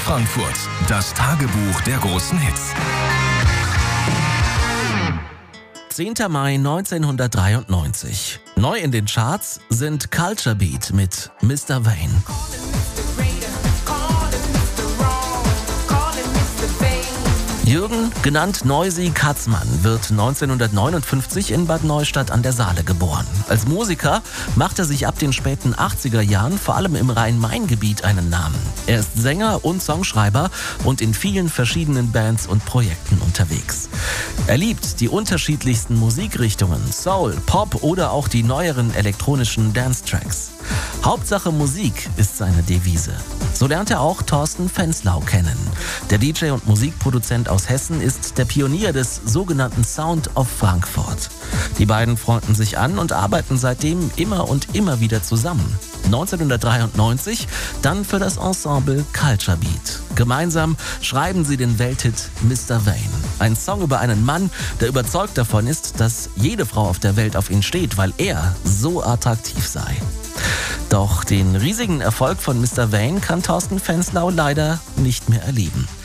Frankfurt. Das Tagebuch der großen Hits. 10. Mai 1993. Neu in den Charts sind Culture Beat mit Mr. Vane. Jürgen, genannt Neusi Katzmann, wird 1959 in Bad Neustadt an der Saale geboren. Als Musiker macht er sich ab den späten 80er Jahren vor allem im Rhein-Main-Gebiet einen Namen. Er ist Sänger und Songschreiber und in vielen verschiedenen Bands und Projekten unterwegs. Er liebt die unterschiedlichsten Musikrichtungen, Soul, Pop oder auch die neueren elektronischen Dance-Tracks. Hauptsache Musik ist seine Devise. So lernt er auch Thorsten Fenslau kennen. Der DJ und Musikproduzent aus Hessen ist der Pionier des sogenannten Sound of Frankfurt. Die beiden freunden sich an und arbeiten seitdem immer und immer wieder zusammen. 1993 dann für das Ensemble Culture Beat. Gemeinsam schreiben sie den Welthit Mr. Vane. Ein Song über einen Mann, der überzeugt davon ist, dass jede Frau auf der Welt auf ihn steht, weil er so attraktiv sei. Doch den riesigen Erfolg von Mr. Vane kann Thorsten Fenslau leider nicht mehr erleben.